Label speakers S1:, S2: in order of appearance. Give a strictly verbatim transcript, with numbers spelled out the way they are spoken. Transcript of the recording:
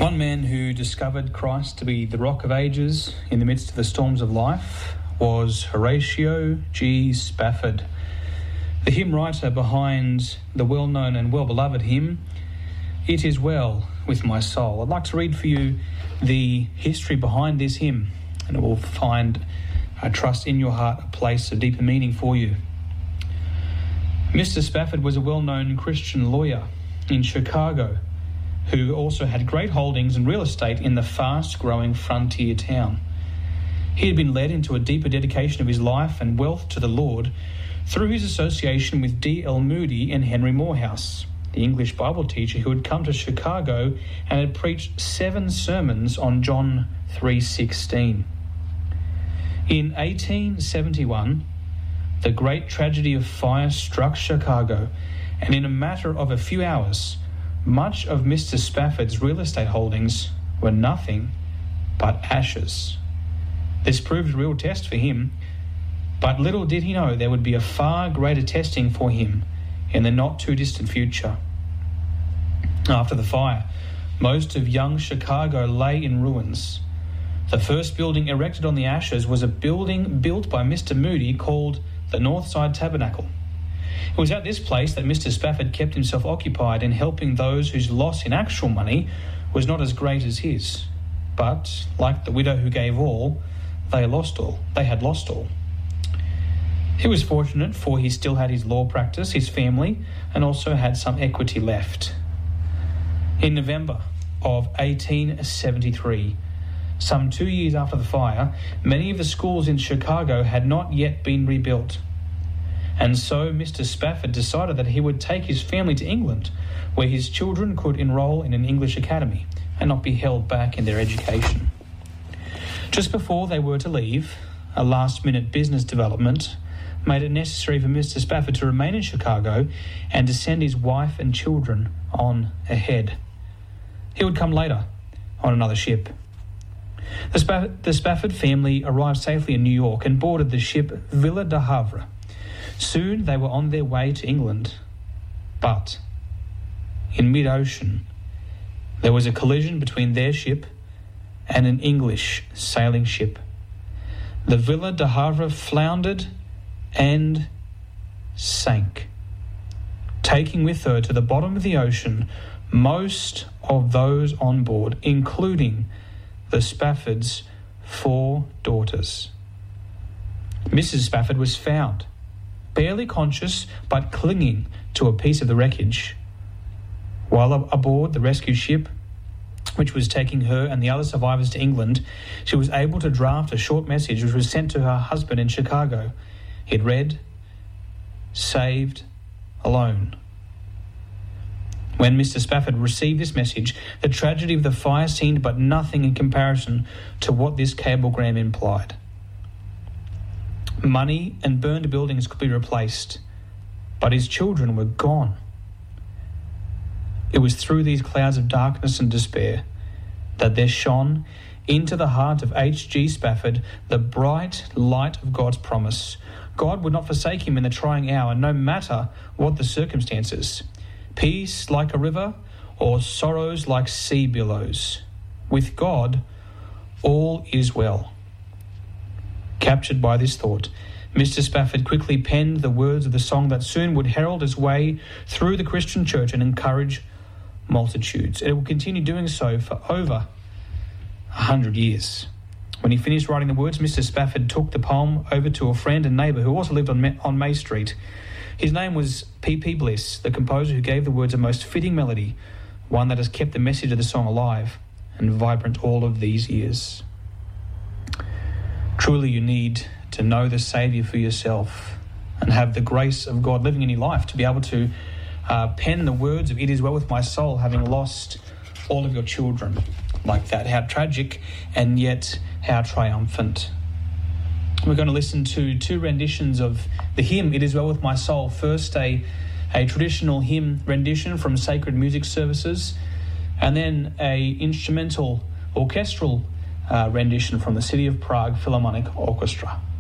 S1: One man who discovered Christ to be the rock of ages in the midst of the storms of life was Horatio G. Spafford, the hymn writer behind the well-known and well-beloved hymn, It Is Well With My Soul. I'd like to read for you the history behind this hymn, and it will find, I trust, in your heart a place of deeper meaning for you. Mister Spafford was a well-known Christian lawyer in Chicago who also had great holdings in real estate in the fast-growing frontier town. He had been led into a deeper dedication of his life and wealth to the Lord through his association with D L Moody and Henry Morehouse, the English Bible teacher who had come to Chicago and had preached seven sermons on John three sixteen. In eighteen seventy-one, the great tragedy of fire struck Chicago, and in a matter of a few hours, much of Mister Spafford's real estate holdings were nothing but ashes. This proved a real test for him, but little did he know there would be a far greater testing for him in the not-too-distant future. After the fire, most of young Chicago lay in ruins. The first building erected on the ashes was a building built by Mister Moody called the Northside Tabernacle. It was at this place that Mister Spafford kept himself occupied in helping those whose loss in actual money was not as great as his. But, like the widow who gave all, they lost all. They had lost all. He was fortunate, for he still had his law practice, his family, and also had some equity left. In November of eighteen seventy-three, some two years after the fire, many of the schools in Chicago had not yet been rebuilt. And so Mister Spafford decided that he would take his family to England, where his children could enrol in an English academy and not be held back in their education. Just before they were to leave, a last-minute business development made it necessary for Mister Spafford to remain in Chicago and to send his wife and children on ahead. He would come later on another ship. The, Spaff- the Spafford family arrived safely in New York and boarded the ship Villa de Havre. Soon they were on their way to England, but in mid-ocean there was a collision between their ship and an English sailing ship. The Villa de Havre floundered and sank, taking with her to the bottom of the ocean most of those on board, including the Spafford's four daughters. Missus Spafford was found, barely conscious but clinging to a piece of the wreckage. While aboard the rescue ship, which was taking her and the other survivors to England, she was able to draft a short message which was sent to her husband in Chicago. It read, "Saved alone." When Mister Spafford received this message, the tragedy of the fire seemed but nothing in comparison to what this cablegram implied. Money and burned buildings could be replaced, but his children were gone. It was through these clouds of darkness and despair that there shone into the heart of H G Spafford the bright light of God's promise. God would not forsake him in the trying hour, no matter what the circumstances. Peace like a river, or sorrows like sea billows. With God, all is well. Captured by this thought, Mister Spafford quickly penned the words of the song that soon would herald its way through the Christian church and encourage multitudes. It will continue doing so for over a hundred years. When he finished writing the words, Mister Spafford took the poem over to a friend and neighbour who also lived on May, on May Street. His name was P P Bliss, the composer who gave the words a most fitting melody, one that has kept the message of the song alive and vibrant all of these years. Truly, you need to know the Saviour for yourself and have the grace of God living in your life to be able to uh, pen the words of "It is well with my soul," having lost all of your children like that. How tragic and yet how triumphant. We're going to listen to two renditions of the hymn, "It is well with my soul." First, a, a traditional hymn rendition from Sacred Music Services, and then a instrumental orchestral Uh, rendition from the City of Prague Philharmonic Orchestra.